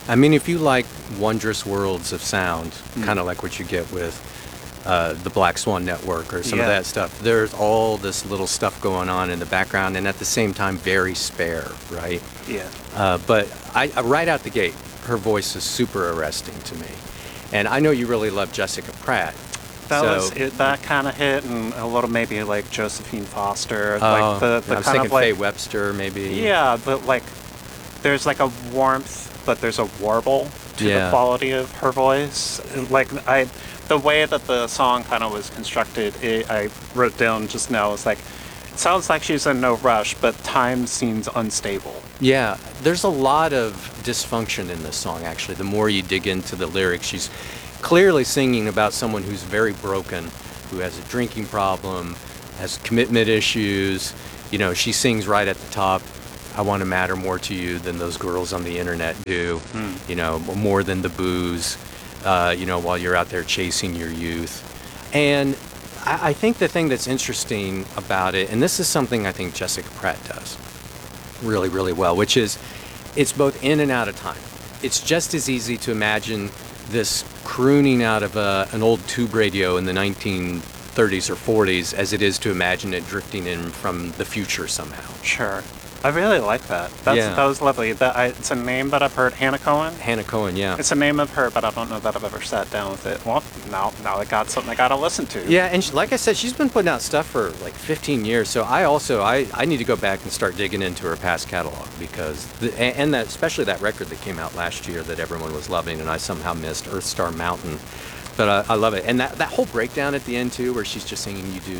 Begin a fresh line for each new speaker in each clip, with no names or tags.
I mean, if you like wondrous worlds of sound, kind of like what you get with the Black Swan Network or some of that stuff, there's all this little stuff going on in the background, and at the same time, very spare, right?
Yeah.
But right out the gate, her voice is super arresting to me. And I know you really love Jessica Pratt.
That was it. That kind of hit, and a little maybe like Josephine Foster, like
I
the
was
kind
thinking
of like
Faye Webster, maybe.
Yeah, but like there's like a warmth, but there's a warble to the quality of her voice. Like the way that the song kind of was constructed, I wrote down just now, is like, it sounds like she's in no rush, but time seems unstable.
Yeah, there's a lot of dysfunction in this song, actually. The more you dig into the lyrics, she's clearly singing about someone who's very broken, who has a drinking problem, has commitment issues. You know, she sings right at the top, I want to matter more to you than those girls on the internet do, you know, more than the booze, you know, while you're out there chasing your youth. And I think the thing that's interesting about it, and this is something I think Jessica Pratt does really, really well, which is it's both in and out of time. It's just as easy to imagine this crooning out of an old tube radio in the 1930s or 40s as it is to imagine it drifting in from the future somehow.
Sure. I really like that. That was lovely. It's a name that I've heard. Hannah Cohen?
Hannah Cohen, yeah.
It's a name of her, but I don't know that I've ever sat down with it. Well, now I got something I got to listen to.
Yeah, and like I said, she's been putting out stuff for like 15 years, so I need to go back and start digging into her past catalog, because, especially that record that came out last year that everyone was loving, and I somehow missed, Earth Star Mountain. But I love it. And that whole breakdown at the end, too, where she's just singing, you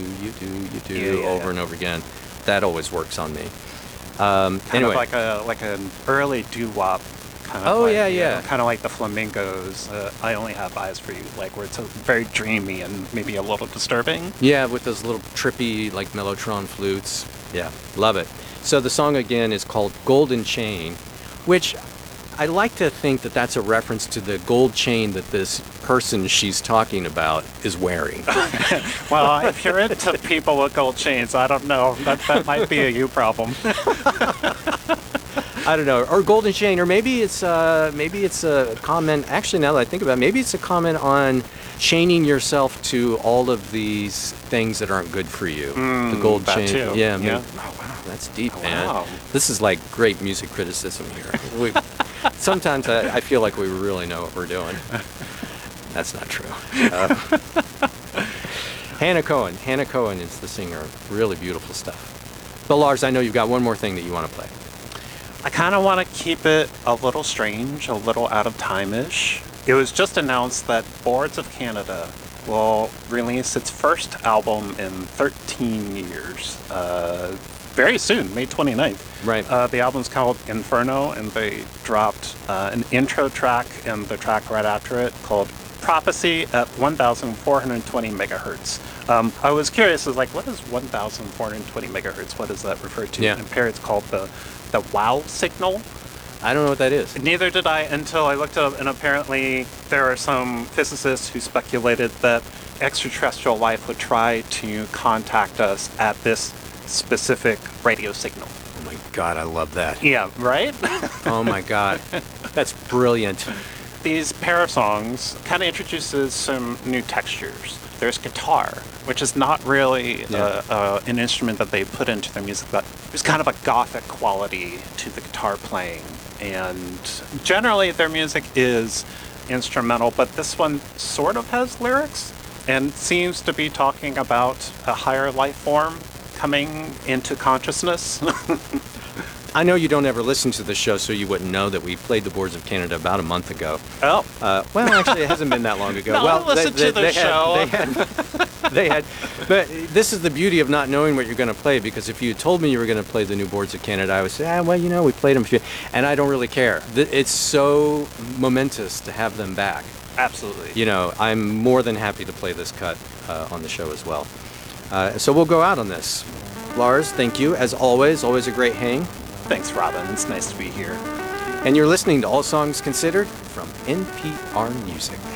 do, over and over again, that always works on me.
Kind
anyway.
of like an early doo-wop kind of.
Oh, yeah.
Kind of like the Flamingos, I Only Have Eyes for You, like where it's very dreamy and maybe a little disturbing.
Yeah, with those little trippy, like Mellotron flutes. Yeah, love it. So the song again is called Golden Chain, which I like to think that that's a reference to the gold chain that this person she's talking about is wearing.
Well, if you're into people with gold chains, I don't know. That might be a you problem.
I don't know, or golden chain, or maybe it's a comment. Actually, now that I think about it, maybe it's a comment on chaining yourself to all of these things that aren't good for you. The gold chain.
Too.
Yeah.
Oh wow,
that's deep, man.
Wow.
This is like great music criticism here. Sometimes I feel like we really know what we're doing. That's not true. Hannah Cohen is the singer. Really beautiful stuff. But Lars, I know you've got one more thing that you want to play.
I kind of want to keep it a little strange, a little out of time-ish. It was just announced that Boards of Canada will release its first album in 13 years. Very soon, May 29th.
Right.
The album's called Inferno, and they dropped an intro track and the track right after it called Prophecy at 1,420 megahertz. I was curious, I was like, what is 1,420 megahertz? What does that refer to?
Yeah.
And apparently it's called the wow signal.
I don't know what that is.
Neither did I until I looked it up, and apparently there are some physicists who speculated that extraterrestrial life would try to contact us at this specific radio signal.
Oh my God, I love that.
Yeah, right?
Oh my God, that's brilliant.
These pair of songs kind of introduces some new textures. There's guitar, which is not really an instrument that they put into their music, but there's kind of a gothic quality to the guitar playing. And generally their music is instrumental, but this one sort of has lyrics and seems to be talking about a higher life form coming into consciousness.
I know you don't ever listen to the show, so you wouldn't know that we played the Boards of Canada about a month ago.
Oh.
Well, actually, it hasn't been that long ago.
No,
well,
I listened to the show.
They had, but this is the beauty of not knowing what you're going to play, because if you told me you were going to play the new Boards of Canada, I would say, well, you know, we played them, and I don't really care. It's so momentous to have them back.
Absolutely.
You know, I'm more than happy to play this cut on the show as well. So we'll go out on this. Lars, thank you. As always a great hang.
Thanks, Robin. It's nice to be here.
And you're listening to All Songs Considered from NPR Music.